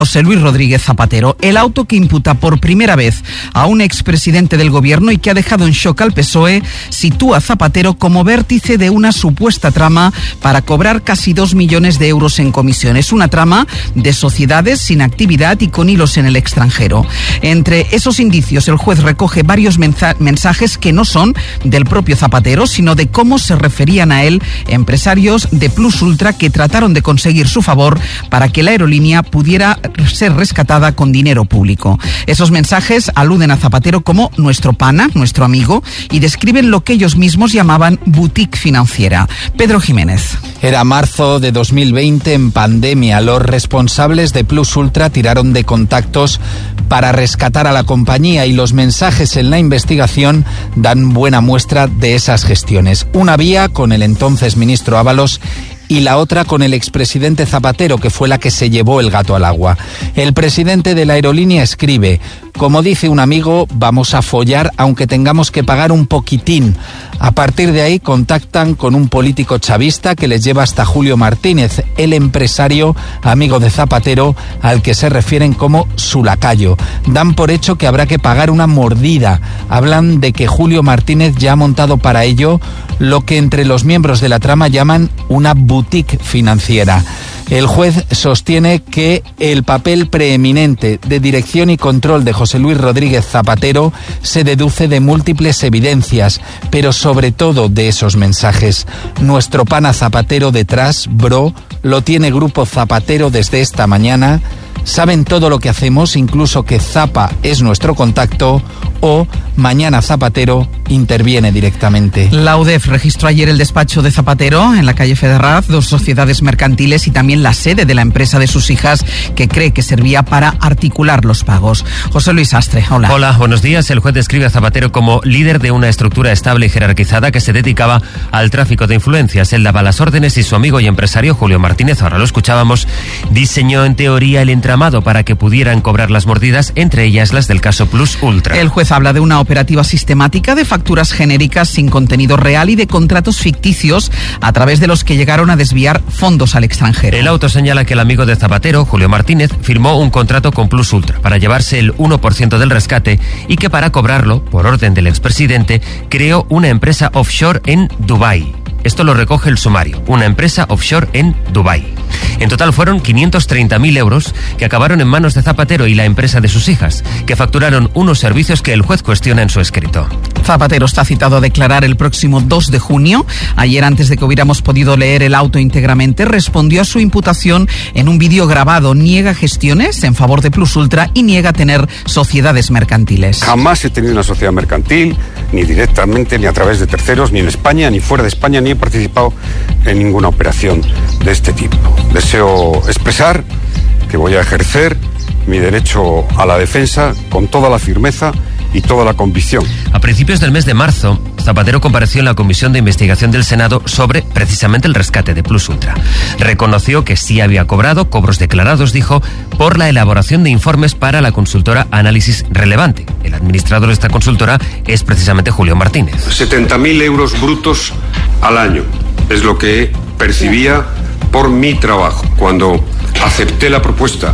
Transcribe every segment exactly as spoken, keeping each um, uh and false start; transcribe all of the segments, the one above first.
José Luis Rodríguez Zapatero, el auto que imputa por primera vez a un expresidente del gobierno y que ha dejado en shock al P S O E, sitúa a Zapatero como vértice de una supuesta trama para cobrar casi dos millones de euros en comisiones. Una trama de sociedades sin actividad y con hilos en el extranjero. Entre esos indicios, el juez recoge varios mensa- mensajes que no son del propio Zapatero, sino de cómo se referían a él empresarios de Plus Ultra que trataron de conseguir su favor para que la aerolínea pudiera ser rescatada con dinero público. Esos mensajes aluden a Zapatero como nuestro pana, nuestro amigo, y describen lo que ellos mismos llamaban boutique financiera. Pedro Jiménez. Era marzo de dos mil veinte, en pandemia. Los responsables de Plus Ultra tiraron de contactos para rescatar a la compañía y los mensajes en la investigación dan buena muestra de esas gestiones. Una vía con el entonces ministro Ábalos y la otra con el expresidente Zapatero, que fue la que se llevó el gato al agua. El presidente de la aerolínea escribe: como dice un amigo, vamos a follar aunque tengamos que pagar un poquitín. A partir de ahí contactan con un político chavista que les lleva hasta Julio Martínez, el empresario amigo de Zapatero, al que se refieren como su lacayo. Dan por hecho que habrá que pagar una mordida. Hablan de que Julio Martínez ya ha montado para ello lo que entre los miembros de la trama llaman una boutique financiera. El juez sostiene que el papel preeminente de dirección y control de José Luis Rodríguez Zapatero se deduce de múltiples evidencias, pero sobre todo de esos mensajes. Nuestro pana Zapatero detrás, bro, lo tiene Grupo Zapatero desde esta mañana. Saben todo lo que hacemos, incluso que Zapa es nuestro contacto, o mañana Zapatero interviene directamente. La U D E F registró ayer el despacho de Zapatero en la calle Federraz, dos sociedades mercantiles y también la sede de la empresa de sus hijas, que cree que servía para articular los pagos. José Luis Astre, hola. Hola, buenos días. El juez describe a Zapatero como líder de una estructura estable y jerarquizada que se dedicaba al tráfico de influencias. Él daba las órdenes y su amigo y empresario Julio Martínez, ahora lo escuchábamos, diseñó en teoría el entramado para que pudieran cobrar las mordidas, entre ellas las del caso Plus Ultra. El juez habla de una operativa sistemática de facturas genéricas sin contenido real y de contratos ficticios a través de los que llegaron a desviar fondos al extranjero. El auto señala que el amigo de Zapatero, Julio Martínez, firmó un contrato con Plus Ultra para llevarse el uno por ciento del rescate y que para cobrarlo, por orden del expresidente, creó una empresa offshore en Dubái. Esto lo recoge el sumario, una empresa offshore en Dubái. En total fueron quinientos treinta mil euros que acabaron en manos de Zapatero y la empresa de sus hijas, que facturaron unos servicios que el juez cuestiona en su escrito. Zapatero está citado a declarar el próximo dos de junio. Ayer, antes de que hubiéramos podido leer el auto íntegramente, respondió a su imputación en un vídeo grabado. Niega gestiones en favor de Plus Ultra y niega tener sociedades mercantiles. Jamás he tenido una sociedad mercantil, ni directamente, ni a través de terceros, ni en España, ni fuera de España, ni he participado en ninguna operación de este tipo. Deseo expresar que voy a ejercer mi derecho a la defensa con toda la firmeza y toda la convicción. A principios del mes de marzo, Zapatero compareció en la Comisión de Investigación del Senado sobre precisamente el rescate de Plus Ultra. Reconoció que sí había cobrado cobros declarados, dijo, por la elaboración de informes para la consultora Análisis Relevante. El administrador de esta consultora es precisamente Julio Martínez. setenta mil euros brutos al año es lo que percibía por mi trabajo. Cuando acepté la propuesta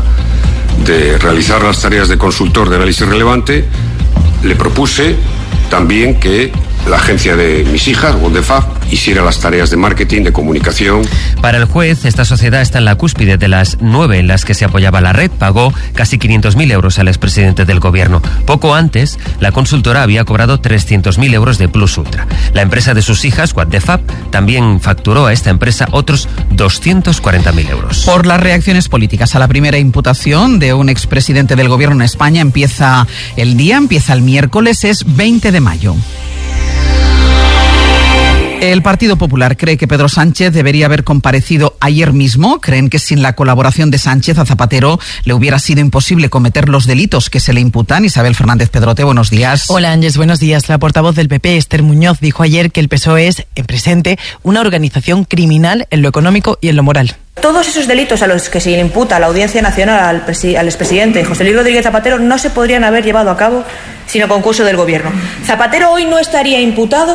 de realizar las tareas de consultor de Análisis Relevante, le propuse también que la agencia de mis hijas, Wondefab, hiciera las tareas de marketing, de comunicación. Para el juez, esta sociedad está en la cúspide de las nueve en las que se apoyaba la red. Pagó casi quinientos mil euros al expresidente del gobierno. Poco antes, la consultora había cobrado trescientos mil euros de Plus Ultra. La empresa de sus hijas, Wondefab, también facturó a esta empresa otros doscientos cuarenta mil euros. Por las reacciones políticas a la primera imputación de un expresidente del gobierno en España, empieza el día, empieza el miércoles, es veinte de mayo. El Partido Popular cree que Pedro Sánchez debería haber comparecido ayer mismo. Creen que sin la colaboración de Sánchez a Zapatero le hubiera sido imposible cometer los delitos que se le imputan. Isabel Fernández Pedrote, buenos días. Hola Ángeles, buenos días. La portavoz del P P, Esther Muñoz, dijo ayer que el P S O E es, en presente, una organización criminal en lo económico y en lo moral. Todos esos delitos a los que se le imputa a la Audiencia Nacional al, presi- al expresidente José Luis Rodríguez Zapatero no se podrían haber llevado a cabo sin el concurso del Gobierno. Zapatero hoy no estaría imputado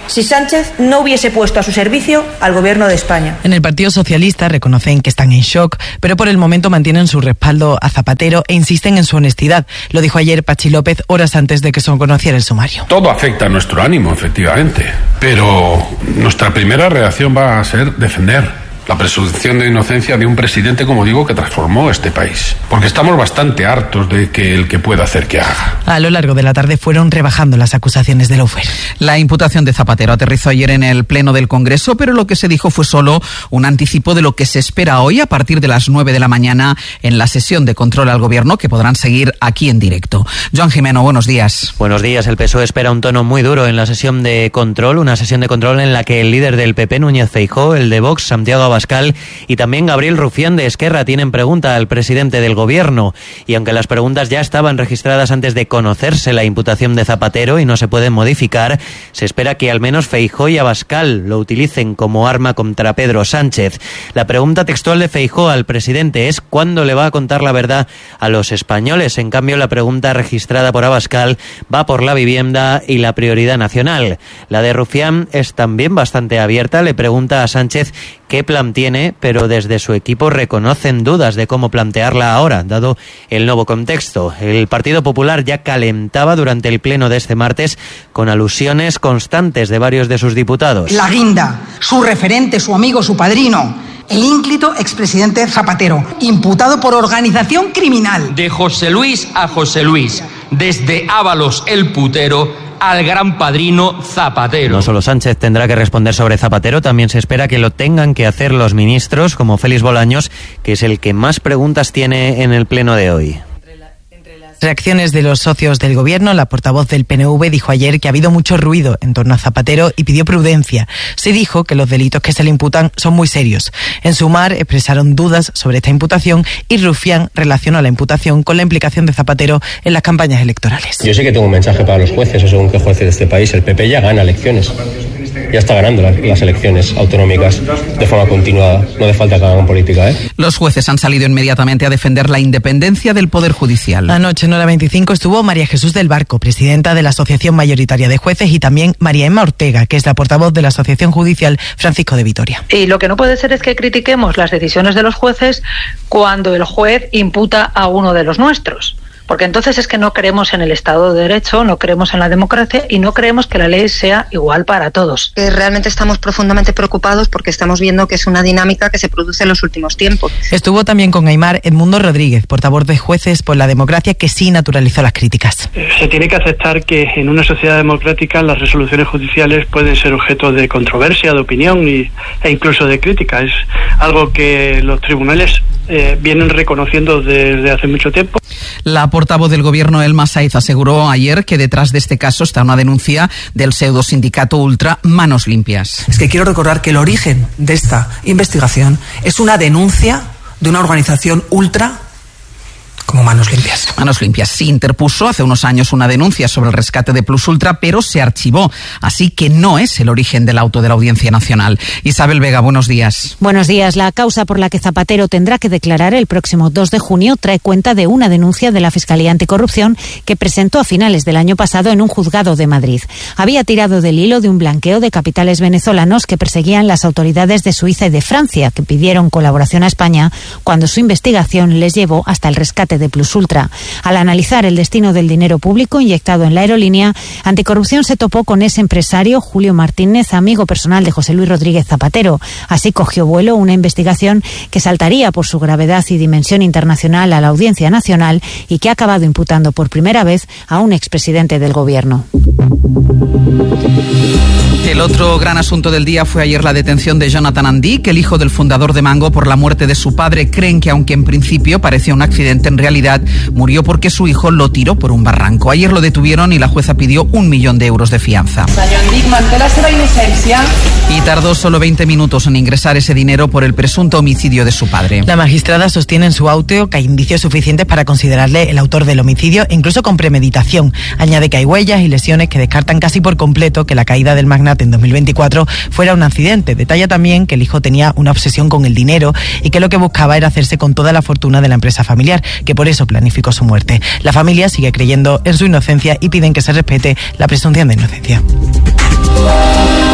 si Sánchez no hubiese puesto a su servicio al Gobierno de España. En el Partido Socialista reconocen que están en shock, pero por el momento mantienen su respaldo a Zapatero e insisten en su honestidad. Lo dijo ayer Pachi López horas antes de que se conociera el sumario. Todo afecta a nuestro ánimo, efectivamente, pero nuestra primera reacción va a ser defender la presunción de inocencia de un presidente, como digo, que transformó este país. Porque estamos bastante hartos de que el que pueda hacer que haga. A lo largo de la tarde fueron rebajando las acusaciones de lawfare. La imputación de Zapatero aterrizó ayer en el Pleno del Congreso, pero lo que se dijo fue solo un anticipo de lo que se espera hoy a partir de las nueve de la mañana en la sesión de control al Gobierno, que podrán seguir aquí en directo. Joan Jimeno, buenos días. Buenos días. El P S O E espera un tono muy duro en la sesión de control, una sesión de control en la que el líder del P P, Núñez Feijóo, el de Vox, Santiago Abascal, y también Gabriel Rufián de Esquerra tienen pregunta al presidente del Gobierno. Y aunque las preguntas ya estaban registradas antes de conocerse la imputación de Zapatero y no se pueden modificar, se espera que al menos Feijóo y Abascal lo utilicen como arma contra Pedro Sánchez. La pregunta textual de Feijóo al presidente es ¿cuándo le va a contar la verdad a los españoles? En cambio, la pregunta registrada por Abascal va por la vivienda y la prioridad nacional. La de Rufián es también bastante abierta. Le pregunta a Sánchez qué plan tiene, pero desde su equipo reconocen dudas de cómo plantearla ahora, dado el nuevo contexto. El Partido Popular ya calentaba durante el pleno de este martes con alusiones constantes de varios de sus diputados. La guinda, su referente, su amigo, su padrino, el ínclito expresidente Zapatero, imputado por organización criminal. De José Luis a José Luis, desde Ábalos el putero al gran padrino Zapatero. No solo Sánchez tendrá que responder sobre Zapatero, también se espera que lo tengan que hacer los ministros, como Félix Bolaños, que es el que más preguntas tiene en el pleno de hoy. Reacciones de los socios del Gobierno, la portavoz del P N V dijo ayer que ha habido mucho ruido en torno a Zapatero y pidió prudencia. Se dijo que los delitos que se le imputan son muy serios. En Sumar expresaron dudas sobre esta imputación y Rufián relacionó la imputación con la implicación de Zapatero en las campañas electorales. Yo sé que tengo un mensaje para los jueces, o según qué jueces de este país. El P P ya gana elecciones. Ya está ganando las, las elecciones autonómicas de forma continuada. No hace falta que hagan política, ¿eh? Los jueces han salido inmediatamente a defender la independencia del Poder Judicial. Anoche en hora veinticinco estuvo María Jesús del Barco, presidenta de la Asociación Mayoritaria de Jueces, y también María Emma Ortega, que es la portavoz de la Asociación Judicial Francisco de Vitoria. Y lo que no puede ser es que critiquemos las decisiones de los jueces cuando el juez imputa a uno de los nuestros. Porque entonces es que no creemos en el Estado de Derecho, no creemos en la democracia y no creemos que la ley sea igual para todos. Realmente estamos profundamente preocupados porque estamos viendo que es una dinámica que se produce en los últimos tiempos. Estuvo también con Aimar Edmundo Rodríguez, portavoz de Jueces por la Democracia, que sí naturalizó las críticas. Se tiene que aceptar que en una sociedad democrática las resoluciones judiciales pueden ser objeto de controversia, de opinión y, e incluso de crítica. Es algo que los tribunales eh, vienen reconociendo desde hace mucho tiempo. La portavoz del Gobierno, Elma Saiz, aseguró ayer que detrás de este caso está una denuncia del pseudo sindicato ultra Manos Limpias. Es que quiero recordar que el origen de esta investigación es una denuncia de una organización ultra como Manos Limpias. Manos Limpias sí interpuso hace unos años una denuncia sobre el rescate de Plus Ultra, pero se archivó, así que no es el origen del auto de la Audiencia Nacional. Isabel Vega, buenos días. Buenos días. La causa por la que Zapatero tendrá que declarar el próximo dos de junio trae cuenta de una denuncia de la Fiscalía Anticorrupción que presentó a finales del año pasado en un juzgado de Madrid. Había tirado del hilo de un blanqueo de capitales venezolanos que perseguían las autoridades de Suiza y de Francia, que pidieron colaboración a España cuando su investigación les llevó hasta el rescate de Plus Ultra. Al analizar el destino del dinero público inyectado en la aerolínea, Anticorrupción se topó con ese empresario, Julio Martínez, amigo personal de José Luis Rodríguez Zapatero. Así cogió vuelo una investigación que saltaría por su gravedad y dimensión internacional a la Audiencia Nacional y que ha acabado imputando por primera vez a un expresidente del Gobierno. El otro gran asunto del día fue ayer la detención de Jonathan Andic, el hijo del fundador de Mango, por la muerte de su padre. Creen que, aunque en principio parecía un accidente, en realidad murió porque su hijo lo tiró por un barranco. Ayer lo detuvieron y la jueza pidió un millón de euros de fianza. Senyor Andic, manté la seva innocència. Y tardó solo veinte minutos en ingresar ese dinero por el presunto homicidio de su padre. La magistrada sostiene en su auto que hay indicios suficientes para considerarle el autor del homicidio, incluso con premeditación. Añade que hay huellas y lesiones que descartan casi por completo que la caída del magnate en dos mil veinticuatro fuera un accidente. Detalla también que el hijo tenía una obsesión con el dinero y que lo que buscaba era hacerse con toda la fortuna de la empresa familiar, que por eso planificó su muerte. La familia sigue creyendo en su inocencia y piden que se respete la presunción de inocencia.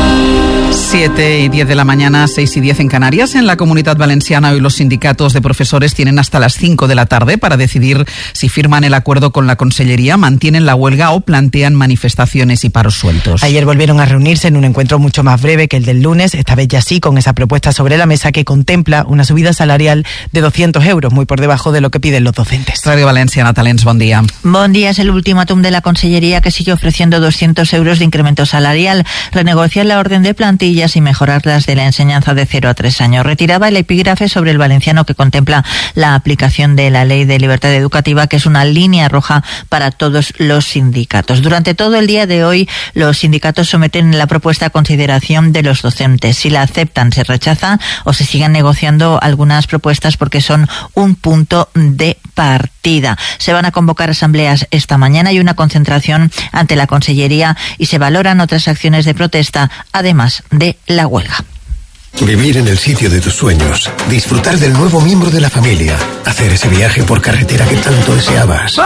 siete y diez de la mañana, seis y diez en Canarias. En la Comunidad Valenciana hoy los sindicatos de profesores tienen hasta las cinco de la tarde para decidir si firman el acuerdo con la Consellería, mantienen la huelga o plantean manifestaciones y paros sueltos. Ayer volvieron a reunirse en un encuentro mucho más breve que el del lunes, esta vez ya sí con esa propuesta sobre la mesa que contempla una subida salarial de doscientos euros, muy por debajo de lo que piden los docentes. Radio Valenciana, Talents, buen día. Buen día, es el ultimátum de la Consellería que sigue ofreciendo doscientos euros de incremento salarial, renegociar la orden de plantillas y mejorarlas de la enseñanza de cero a tres años. Retiraba el epígrafe sobre el valenciano que contempla la aplicación de la Ley de Libertad Educativa, que es una línea roja para todos los sindicatos. Durante todo el día de hoy, los sindicatos someten la propuesta a consideración de los docentes. Si la aceptan, se rechaza o se siguen negociando algunas propuestas porque son un punto de partida. Se van a convocar asambleas esta mañana y una concentración ante la Consellería y se valoran otras acciones de protesta, además de la huelga. Vivir en el sitio de tus sueños, disfrutar del nuevo miembro de la familia, hacer ese viaje por carretera que tanto deseabas.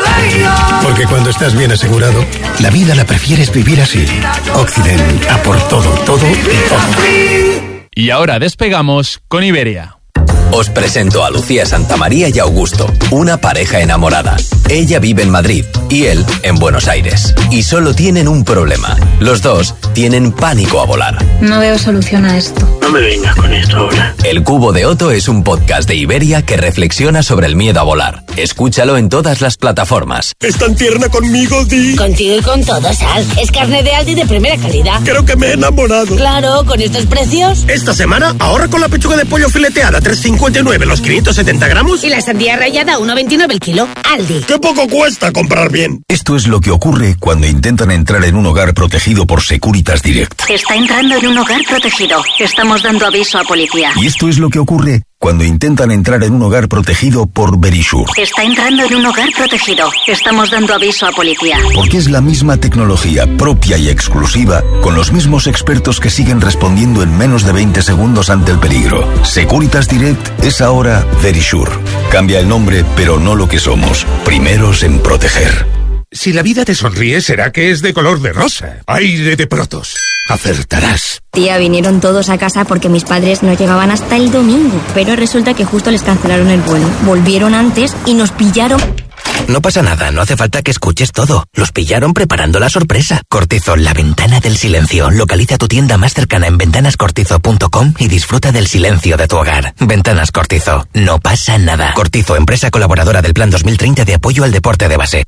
Porque cuando estás bien asegurado, la vida la prefieres vivir así. Occident, a por todo, todo y todo. Y ahora despegamos con Iberia. Os presento a Lucía Santamaría y Augusto, una pareja enamorada. Ella vive en Madrid y él en Buenos Aires. Y solo tienen un problema. Los dos tienen pánico a volar. No veo solución a esto. No me vengas con esto ahora. El Cubo de Otto es un podcast de Iberia que reflexiona sobre el miedo a volar. Escúchalo en todas las plataformas. ¿Es tan tierna conmigo, Di? Contigo y con todo, Sal. Es carne de Aldi de primera calidad. Creo que me he enamorado. Claro, con estos precios. Esta semana ahorra con la pechuga de pollo fileteada tres cincuenta y nueve los quinientos setenta gramos. Y la sandía rallada uno veintinueve el kilo. Aldi. ¡Qué poco cuesta comprar bien! Esto es lo que ocurre cuando intentan entrar en un hogar protegido por Securitas Direct. Está entrando en un hogar protegido. Estamos dando aviso a policía. Y esto es lo que ocurre cuando intentan entrar en un hogar protegido por Verisure. Está entrando en un hogar protegido. Estamos dando aviso a policía. Porque es la misma tecnología propia y exclusiva, con los mismos expertos que siguen respondiendo en menos de veinte segundos ante el peligro. Securitas Direct es ahora Verisure. Cambia el nombre, pero no lo que somos. Primeros en proteger. Si la vida te sonríe, será que es de color de rosa. Aire de Protos. Acertarás. Tía, vinieron todos a casa porque mis padres no llegaban hasta el domingo. Pero resulta que justo les cancelaron el vuelo. Volvieron antes y nos pillaron. No pasa nada, no hace falta que escuches todo. Los pillaron preparando la sorpresa. Cortizo, la ventana del silencio. Localiza tu tienda más cercana en ventanas cortizo punto com y disfruta del silencio de tu hogar. Ventanas Cortizo, no pasa nada. Cortizo, empresa colaboradora del Plan dos mil treinta de apoyo al deporte de base.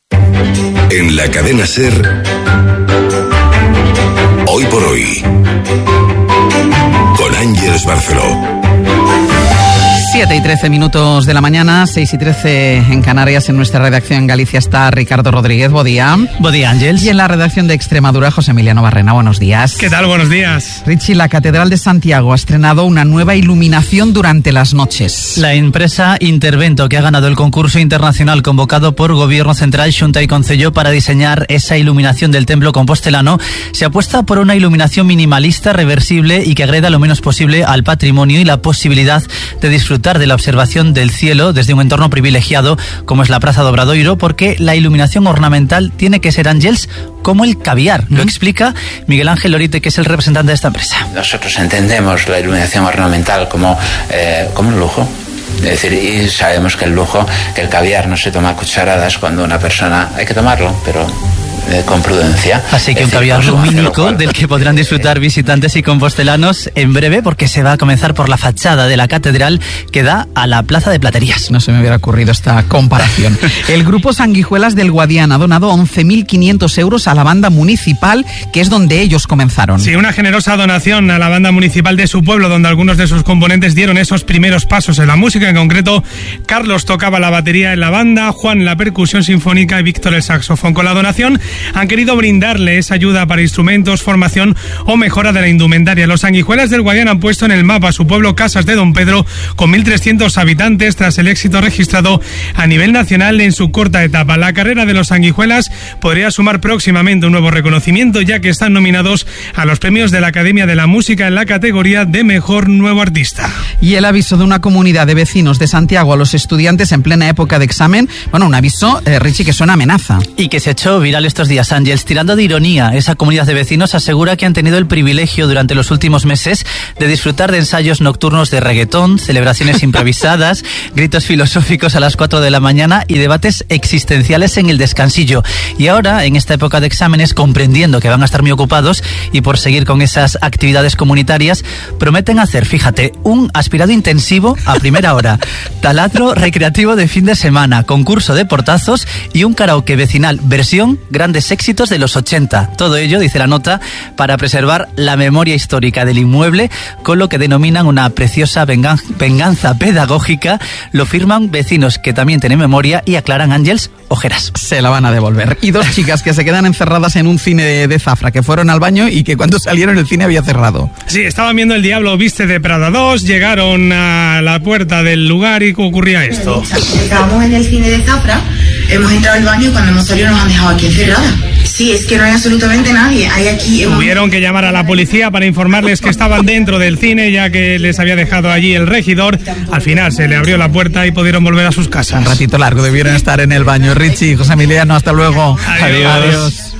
En la cadena SER, Hoy por Hoy, con Ángeles Barceló. siete y trece minutos de la mañana, seis y trece en Canarias. En nuestra redacción en Galicia está Ricardo Rodríguez. Buen día. Buen día, Ángels. Y en la redacción de Extremadura, José Emiliano Barrena. Buenos días. ¿Qué tal? Buenos días. Richie, la Catedral de Santiago ha estrenado una nueva iluminación durante las noches. La empresa Intervento, que ha ganado el concurso internacional convocado por Gobierno Central, Xunta y Concello para diseñar esa iluminación del templo compostelano, se apuesta por una iluminación minimalista, reversible y que agreda lo menos posible al patrimonio y la posibilidad de disfrutar de la observación del cielo desde un entorno privilegiado como es la Praza de Obradoiro, porque la iluminación ornamental tiene que ser, Ángels, como el caviar. ¿Mm? Lo explica Miguel Ángel Lorite, que es el representante de esta empresa. Nosotros entendemos la iluminación ornamental como, eh, como un lujo. Es decir, y sabemos que el lujo, que el caviar no se toma a cucharadas cuando una persona... Hay que tomarlo, pero... Eh, con prudencia. Así que un caviar lumínico del que podrán disfrutar visitantes y compostelanos en breve, porque se va a comenzar por la fachada de la catedral que da a la Plaza de Platerías. No se me hubiera ocurrido esta comparación. El grupo Sanguijuelas del Guadiana ha donado once mil quinientos euros a la banda municipal, que es donde ellos comenzaron. Sí, una generosa donación a la banda municipal de su pueblo, donde algunos de sus componentes dieron esos primeros pasos en la música. En concreto, Carlos tocaba la batería en la banda, Juan la percusión sinfónica y Víctor el saxofón. Con la donación han querido brindarle esa ayuda para instrumentos, formación o mejora de la indumentaria. Los Sanguijuelas del Guadiana han puesto en el mapa su pueblo Casas de Don Pedro, con mil trescientos habitantes, tras el éxito registrado a nivel nacional en su corta etapa. La carrera de los Sanguijuelas podría sumar próximamente un nuevo reconocimiento, ya que están nominados a los premios de la Academia de la Música en la categoría de Mejor Nuevo Artista. Y el aviso de una comunidad de vecinos de Santiago a los estudiantes en plena época de examen, bueno, un aviso, eh, Richie, que suena amenaza. Y que se echó viral estos Buenos días, Ángels. Tirando de ironía, esa comunidad de vecinos asegura que han tenido el privilegio durante los últimos meses de disfrutar de ensayos nocturnos de reggaetón, celebraciones improvisadas, gritos filosóficos a las cuatro de la mañana y debates existenciales en el descansillo. Y ahora, en esta época de exámenes, comprendiendo que van a estar muy ocupados y por seguir con esas actividades comunitarias, prometen hacer, fíjate, un aspirado intensivo a primera hora, taladro recreativo de fin de semana, concurso de portazos y un karaoke vecinal versión grandes éxitos de los ochenta. Todo ello, dice la nota, para preservar la memoria histórica del inmueble con lo que denominan una preciosa vengan- venganza pedagógica. Lo firman vecinos que también tienen memoria y aclaran, Ángels, ojeras. Se la van a devolver. Y dos chicas que se quedan encerradas en un cine de, de Zafra, que fueron al baño y que cuando salieron el cine había cerrado. Sí, estaban viendo El Diablo Viste de Prada dos, llegaron a la puerta del lugar y ocurría esto. Estábamos en el cine de Zafra, hemos entrado al baño y cuando hemos salido nos han dejado aquí encerradas. Sí, es que no hay absolutamente nadie. Hay aquí... Tuvieron que llamar a la policía para informarles que estaban dentro del cine, ya que les había dejado allí el regidor. Al final se le abrió la puerta y pudieron volver a sus casas. Un ratito largo, debieron estar en el baño. Richie, José Emiliano, hasta luego. Adiós. Adiós.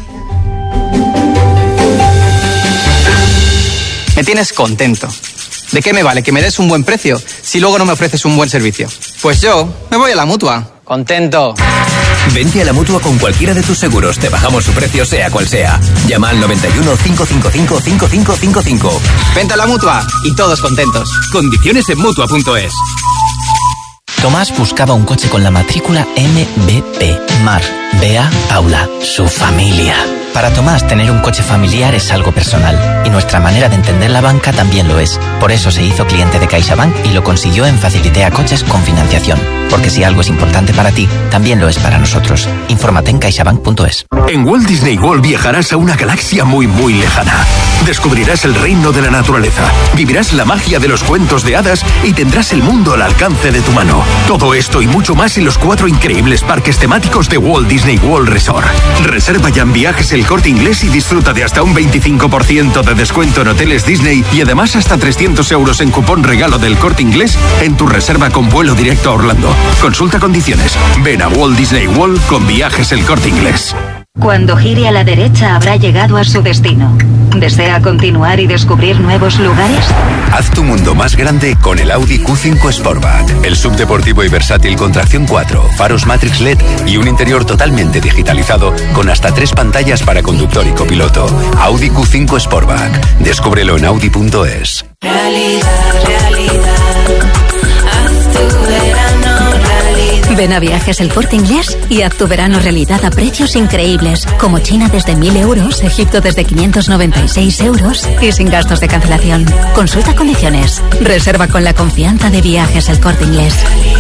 Me tienes contento. ¿De qué me vale que me des un buen precio si luego no me ofreces un buen servicio? Pues yo me voy a la Mutua. Contento. Vente a la Mutua con cualquiera de tus seguros. Te bajamos su precio sea cual sea. Llama al noventa y uno, cinco cinco cinco, cinco cinco cinco cinco. Vente a la Mutua y todos contentos. Condiciones en Mutua punto es. Tomás buscaba un coche con la matrícula M B P. Mar, Bea, Paula, su familia. Para Tomás, tener un coche familiar es algo personal. Y nuestra manera de entender la banca también lo es. Por eso se hizo cliente de CaixaBank y lo consiguió en Facilitea Coches con financiación. Porque si algo es importante para ti, también lo es para nosotros. Infórmate en caixabank punto es. En Walt Disney World viajarás a una galaxia muy muy lejana. Descubrirás el reino de la naturaleza, vivirás la magia de los cuentos de hadas y tendrás el mundo al alcance de tu mano. Todo esto y mucho más en los cuatro increíbles parques temáticos de Walt Disney World Resort. Reserva ya en Viajes El Corte Inglés y disfruta de hasta un veinticinco por ciento de descuento en hoteles Disney y además hasta trescientos euros en cupón regalo del Corte Inglés en tu reserva con vuelo directo a Orlando. Consulta condiciones. Ven a Walt Disney World con Viajes El Corte Inglés. Cuando gire a la derecha habrá llegado a su destino. ¿Desea continuar y descubrir nuevos lugares? Haz tu mundo más grande con el Audi Q cinco Sportback. El subdeportivo y versátil con tracción cuatro, faros Matrix L E D y un interior totalmente digitalizado con hasta tres pantallas para conductor y copiloto. Audi Q cinco Sportback. Descúbrelo en audi punto es. Realidad, realidad. Haz tu verano realidad. Ven a Viajes El Corte Inglés y haz tu verano realidad a precios increíbles, como China desde mil euros, Egipto desde quinientos noventa y seis euros y sin gastos de cancelación. Consulta condiciones. Reserva con la confianza de Viajes El Corte Inglés.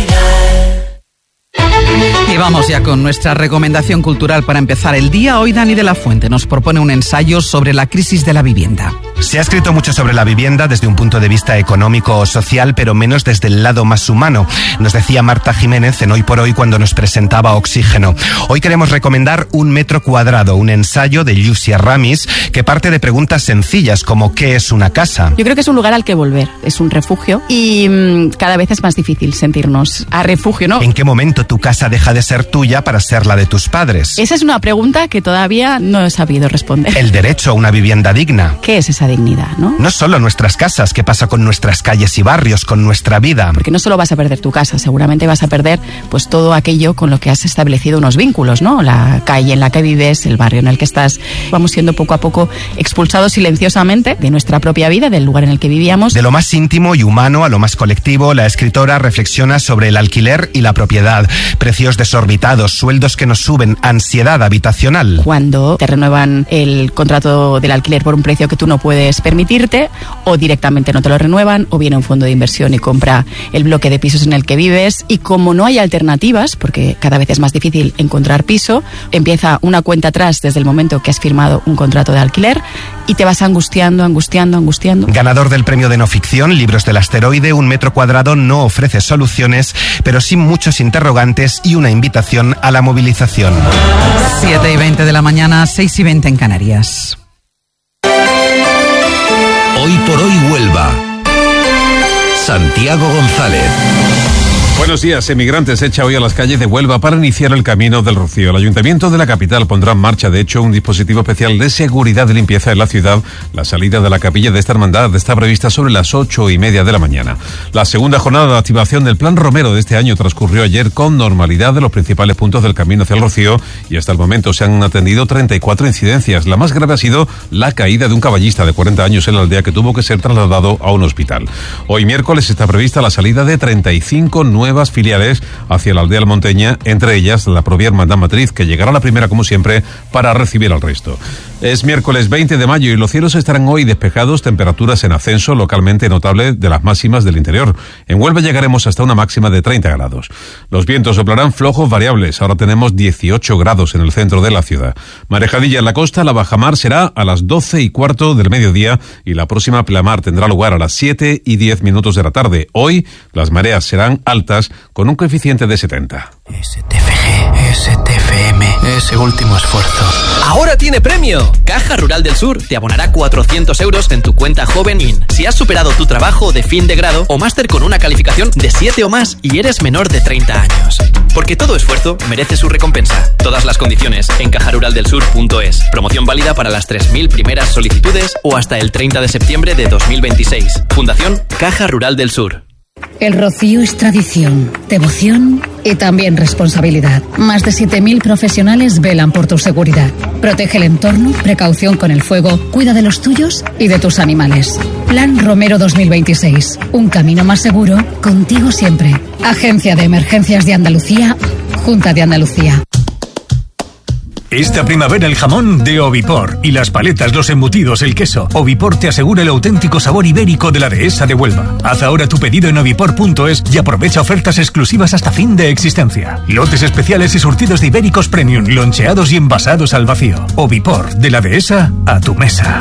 Y vamos ya con nuestra recomendación cultural para empezar el día. Hoy Dani de la Fuente nos propone un ensayo sobre la crisis de la vivienda. Se ha escrito mucho sobre la vivienda desde un punto de vista económico o social, pero menos desde el lado más humano. Nos decía Marta Jiménez en Hoy por Hoy cuando nos presentaba Oxígeno. Hoy queremos recomendar Un metro cuadrado, un ensayo de Lucia Ramis que parte de preguntas sencillas como ¿qué es una casa? Yo creo que es un lugar al que volver, es un refugio y mmm, cada vez es más difícil sentirnos a refugio, ¿no? ¿En qué momento tu casa deja de ser tuya para ser la de tus padres? Esa es una pregunta que todavía no he sabido responder. El derecho a una vivienda digna. ¿Qué es esa dignidad, no? No solo nuestras casas, ¿qué pasa con nuestras calles y barrios, con nuestra vida? Porque no solo vas a perder tu casa, seguramente vas a perder pues todo aquello con lo que has establecido unos vínculos, ¿no? La calle en la que vives, el barrio en el que estás. Vamos siendo poco a poco expulsados silenciosamente de nuestra propia vida, del lugar en el que vivíamos. De lo más íntimo y humano a lo más colectivo, la escritora reflexiona sobre el alquiler y la propiedad, precios desorbitados, sueldos que nos suben, ansiedad habitacional. Cuando te renuevan el contrato del alquiler por un precio que tú no puedes permitirte, o directamente no te lo renuevan, o viene un fondo de inversión y compra el bloque de pisos en el que vives, y como no hay alternativas, porque cada vez es más difícil encontrar piso, empieza una cuenta atrás desde el momento que has firmado un contrato de alquiler y te vas angustiando, angustiando, angustiando. Ganador del premio de no ficción, Libros del Asteroide, Un metro cuadrado no ofrece soluciones, pero sí muchos interrogantes y una invitación a la movilización. siete y veinte de la mañana, seis y veinte en Canarias. Hoy por hoy Huelva. Santiago González. Buenos días. Emigrantes echa hoy a las calles de Huelva para iniciar el Camino del Rocío. El Ayuntamiento de la capital pondrá en marcha, de hecho, un dispositivo especial de seguridad y limpieza en la ciudad. La salida de la capilla de esta hermandad está prevista sobre las ocho y media de la mañana. La segunda jornada de activación del Plan Romero de este año transcurrió ayer con normalidad de los principales puntos del Camino hacia el Rocío y hasta el momento se han atendido treinta y cuatro incidencias. La más grave ha sido la caída de un caballista de cuarenta años en la aldea que tuvo que ser trasladado a un hospital. Hoy miércoles está prevista la salida de treinta y cinco nuevas filiales hacia la aldea almonteña, entre ellas la propia Hermandad Matriz, que llegará la primera como siempre para recibir al resto. Es miércoles veinte de mayo y los cielos estarán hoy despejados, temperaturas en ascenso localmente notable de las máximas del interior. En Huelva llegaremos hasta una máxima de treinta grados. Los vientos soplarán flojos variables, ahora tenemos dieciocho grados en el centro de la ciudad. Marejadilla en la costa, la bajamar será a las doce y cuarto del mediodía y la próxima pleamar tendrá lugar a las siete y diez minutos de la tarde. Hoy las mareas serán altas con un coeficiente de setenta. S T F G, S T F M, ese último esfuerzo. ¡Ahora tiene premio! Caja Rural del Sur te abonará cuatrocientos euros en tu cuenta Joven In si has superado tu trabajo de fin de grado o máster con una calificación de siete o más y eres menor de treinta años. Porque todo esfuerzo merece su recompensa. Todas las condiciones en caja rural del sur punto es. Promoción válida para las tres mil primeras solicitudes o hasta el treinta de septiembre de dos mil veintiséis. Fundación Caja Rural del Sur. El Rocío es tradición, devoción y también responsabilidad. Más de siete mil profesionales velan por tu seguridad. Protege el entorno, precaución con el fuego, cuida de los tuyos y de tus animales. Plan Romero dos mil veintiséis. Un camino más seguro, contigo siempre. Agencia de Emergencias de Andalucía, Junta de Andalucía. Esta primavera el jamón de Ovipor y las paletas, los embutidos, el queso. Ovipor te asegura el auténtico sabor ibérico de la dehesa de Huelva. Haz ahora tu pedido en ovipor punto es y aprovecha ofertas exclusivas hasta fin de existencia. Lotes especiales y surtidos de ibéricos premium, loncheados y envasados al vacío. Ovipor, de la dehesa a tu mesa.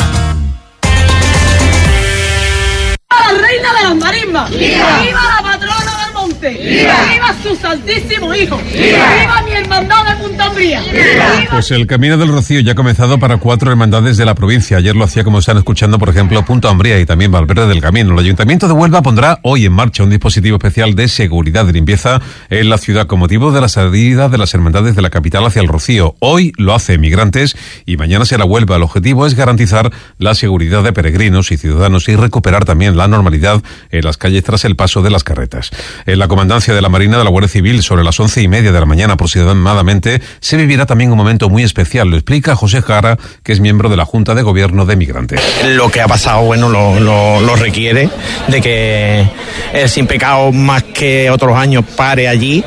¡La reina de las marismas! ¡Viva! ¡Viva la patrona del monte! ¡Viva! ¡Viva su santísimo hijo! ¡Viva! ¡Viva mi hermandad de Punta Umbría! ¡Viva! Pues el Camino del Rocío ya ha comenzado para cuatro hermandades de la provincia. Ayer lo hacía, como están escuchando, por ejemplo, Punta Umbría y también Valverde del Camino. El Ayuntamiento de Huelva pondrá hoy en marcha un dispositivo especial de seguridad y limpieza en la ciudad con motivo de la salida de las hermandades de la capital hacia el Rocío. Hoy lo hace Migrantes y mañana será Huelva. El objetivo es garantizar la seguridad de peregrinos y ciudadanos y recuperar también la normalidad en las calles tras el paso de las carretas. En la comandancia de la Marina de la Guardia Civil, sobre las once y media de la mañana aproximadamente, se vivirá también un momento muy especial. Lo explica José Jara, que es miembro de la Junta de Gobierno de Migrantes. Lo que ha pasado, bueno, lo, lo, lo requiere de que el Sin Pecado, más que otros años, pare allí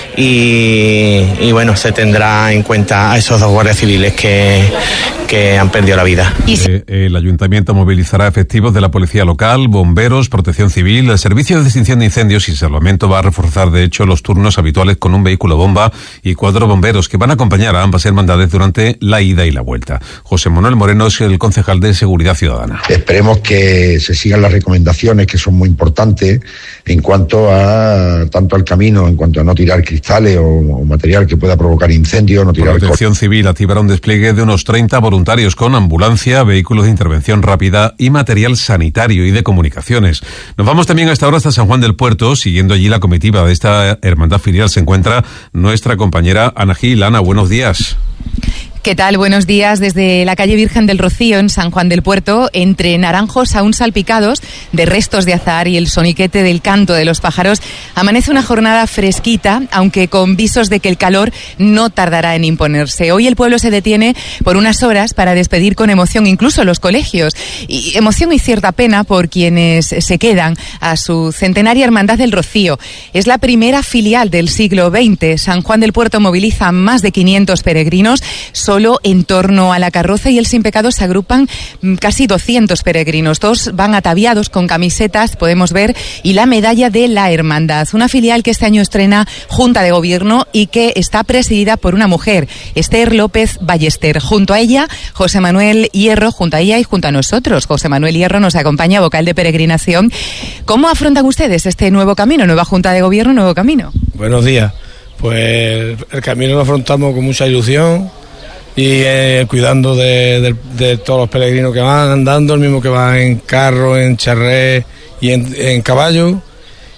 y, y bueno, se tendrá en cuenta a esos dos guardias civiles que, que han perdido la vida. Eh, el Ayuntamiento movilizará efectivos de la Policía Local, bomberos, Protección Civil, el Servicio de Extinción de Incendios y Salvamento va a reforzar, de hecho, los turnos habituales con un vehículo bomba y cuatro bomberos que van a acompañar a ambas hermandades durante la ida y la vuelta. José Manuel Moreno es el concejal de Seguridad Ciudadana. Esperemos que se sigan las recomendaciones, que son muy importantes en cuanto a tanto al camino, en cuanto a no tirar cristales o, o material que pueda provocar incendio, no tirar. Protección Civil activará un despliegue de unos treinta voluntarios con ambulancia, vehículos de intervención rápida y material sanitario y de comunicaciones. Nos vamos también a esta hora hasta San Juan del Puerto. Siguiendo allí la comitiva de esta hermandad filial se encuentra nuestra compañera Ana Gil. Ana, buenos días. ¿Qué tal? Buenos días. Desde la calle Virgen del Rocío, en San Juan del Puerto, entre naranjos aún salpicados de restos de azahar y el soniquete del canto de los pájaros, amanece una jornada fresquita, aunque con visos de que el calor no tardará en imponerse. Hoy el pueblo se detiene por unas horas para despedir con emoción incluso los colegios. Y emoción y cierta pena por quienes se quedan a su centenaria Hermandad del Rocío. Es la primera filial del siglo veinte. San Juan del Puerto moviliza más de quinientos peregrinos. Solo en torno a la carroza y el Sin Pecado se agrupan casi doscientos peregrinos. Todos van ataviados con camisetas, podemos ver, y la medalla de la Hermandad. Una filial que este año estrena Junta de Gobierno y que está presidida por una mujer, Esther López Ballester. Junto a ella, José Manuel Hierro, junto a ella y junto a nosotros. José Manuel Hierro nos acompaña, vocal de peregrinación. ¿Cómo afrontan ustedes este nuevo camino, nueva Junta de Gobierno, nuevo camino? Buenos días. Pues el camino lo afrontamos con mucha ilusión y eh, cuidando de, de, de todos los peregrinos que van andando, el mismo que va en carro, en charré y en, en caballo,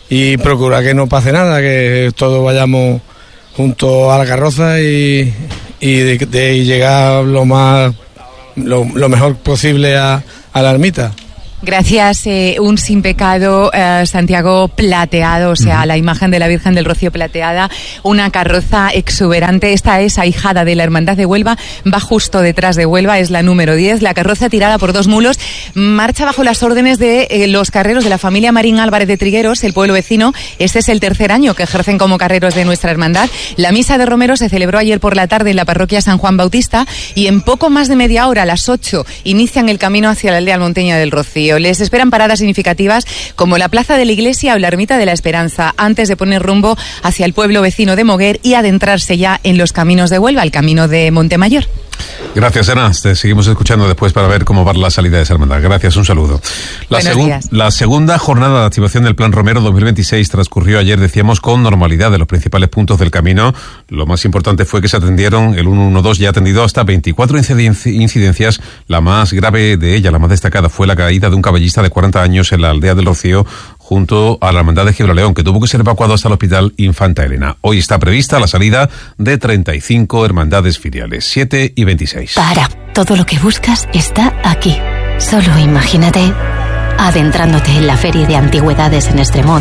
y procurar que no pase nada, que todos vayamos junto a la carroza y, y de, de llegar lo más lo, lo mejor posible a, a la ermita. Gracias, eh, un sin pecado, eh, Santiago plateado, o sea, uh-huh. la imagen de la Virgen del Rocío plateada, una carroza exuberante. Esta es ahijada de la Hermandad de Huelva, va justo detrás de Huelva, es la número diez, la carroza tirada por dos mulos, marcha bajo las órdenes de eh, los carreros de la familia Marín Álvarez de Trigueros, el pueblo vecino. Este es el tercer año que ejercen como carreros de nuestra hermandad. La misa de Romero se celebró ayer por la tarde en la parroquia San Juan Bautista y en poco más de media hora, a las ocho, inician el camino hacia la aldea almonteña del Rocío. Les esperan paradas significativas como la Plaza de la Iglesia o la Ermita de la Esperanza, antes de poner rumbo hacia el pueblo vecino de Moguer y adentrarse ya en los caminos de Huelva, el camino de Montemayor. Gracias, Ana. Te seguimos escuchando después para ver cómo va la salida de esa hermandad. Gracias, un saludo. La, segu- la segunda jornada de activación del Plan Romero dos mil veintiséis transcurrió ayer, decíamos, con normalidad de los principales puntos del camino. Lo más importante fue que se atendieron, el ciento doce ya ha atendido hasta veinticuatro incidencias. La más grave de ella, la más destacada, fue la caída de un caballista de cuarenta años en la aldea del Rocío, junto a la hermandad de Gibraleón, que tuvo que ser evacuado hasta el hospital Infanta Elena. Hoy está prevista la salida de treinta y cinco hermandades filiales, siete y veintiséis. Para, todo lo que buscas está aquí. Solo imagínate adentrándote en la feria de antigüedades en Extremod,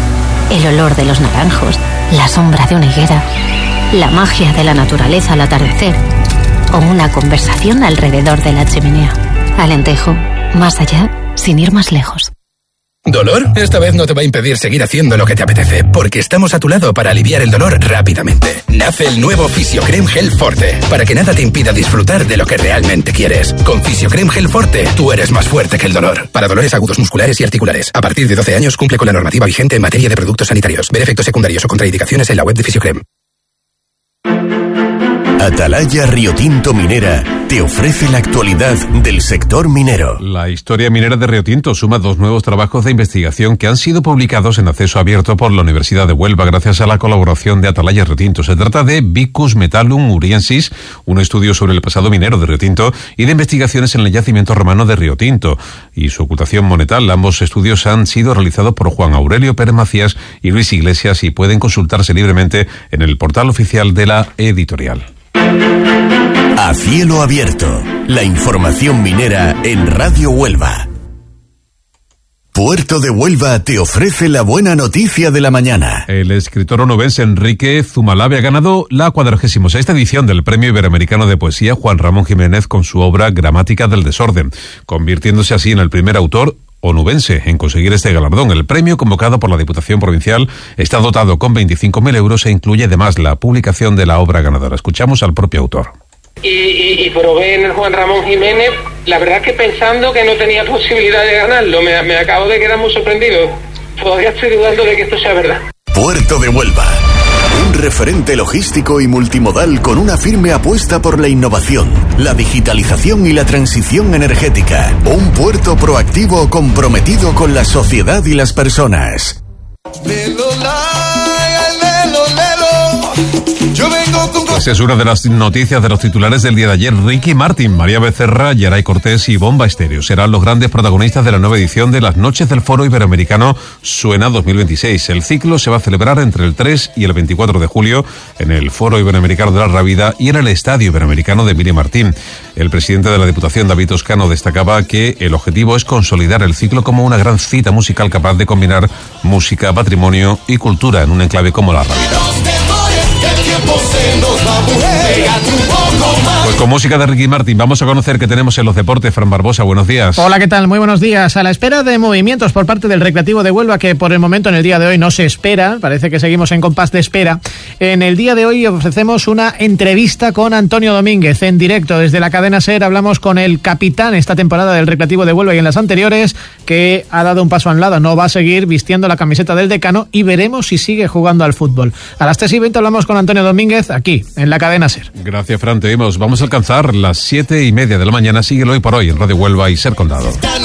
el olor de los naranjos, la sombra de una higuera, la magia de la naturaleza al atardecer o una conversación alrededor de la chimenea. Alentejo, más allá, sin ir más lejos. ¿Dolor? Esta vez no te va a impedir seguir haciendo lo que te apetece, porque estamos a tu lado para aliviar el dolor rápidamente. Nace el nuevo Fisiocrem Gel Forte, para que nada te impida disfrutar de lo que realmente quieres. Con Fisiocrem Gel Forte, tú eres más fuerte que el dolor. Para dolores agudos musculares y articulares. A partir de doce años cumple con la normativa vigente en materia de productos sanitarios. Ver efectos secundarios o contraindicaciones en la web de Fisiocrem. Atalaya Río Tinto Minera te ofrece la actualidad del sector minero. La historia minera de Río Tinto suma dos nuevos trabajos de investigación que han sido publicados en acceso abierto por la Universidad de Huelva gracias a la colaboración de Atalaya Río Tinto. Se trata de Vicus Metallum Uriensis, un estudio sobre el pasado minero de Río Tinto, y de investigaciones en el yacimiento romano de Río Tinto y su ocultación monetal. Ambos estudios han sido realizados por Juan Aurelio Pérez Macías y Luis Iglesias y pueden consultarse libremente en el portal oficial de la editorial. A cielo abierto, la información minera en Radio Huelva. Puerto de Huelva te ofrece la buena noticia de la mañana. El escritor onubense Enrique Zumalave ha ganado la cuadragésima sexta edición del Premio Iberoamericano de Poesía Juan Ramón Jiménez con su obra Gramática del Desorden, convirtiéndose así en el primer autor onubense en conseguir este galardón. El premio, convocado por la Diputación Provincial, está dotado con veinticinco mil euros e incluye además la publicación de la obra ganadora. Escuchamos al propio autor. Y, y, y probé en el Juan Ramón Jiménez, la verdad es que pensando que no tenía posibilidad de ganarlo, me, me acabo de quedar muy sorprendido. Todavía estoy dudando de que esto sea verdad. Puerto de Huelva, un referente logístico y multimodal con una firme apuesta por la innovación, la digitalización y la transición energética. Un puerto proactivo comprometido con la sociedad y las personas. Esa es una de las noticias de los titulares del día de ayer. Ricky Martin, María Becerra, Yeray Cortés y Bomba Estéreo serán los grandes protagonistas de la nueva edición de las Noches del Foro Iberoamericano Suena dos mil veintiséis. El ciclo se va a celebrar entre el tres y el veinticuatro de julio en el Foro Iberoamericano de la Rábida y en el Estadio Iberoamericano de Miri Martín. El presidente de la Diputación, David Toscano, destacaba que el objetivo es consolidar el ciclo como una gran cita musical capaz de combinar música, patrimonio y cultura en un enclave como la Rábida. Pues con música de Ricky Martin vamos a conocer qué tenemos en los deportes. Fran Barbosa, buenos días. Hola, ¿qué tal? Muy buenos días. A la espera de movimientos por parte del Recreativo de Huelva, que por el momento en el día de hoy no se espera, parece que seguimos en compás de espera. En el día de hoy ofrecemos una entrevista con Antonio Domínguez en directo desde la cadena SER. Hablamos con el capitán esta temporada del Recreativo de Huelva y en las anteriores, que ha dado un paso al lado, no va a seguir vistiendo la camiseta del decano y veremos si sigue jugando al fútbol. A las tres y veinte hablamos con Antonio Domínguez aquí en la cadena SER. Gracias, Fran, te oímos. Vamos a alcanzar las siete y media de la mañana. Síguelo hoy por hoy en Radio Huelva y SER Condado.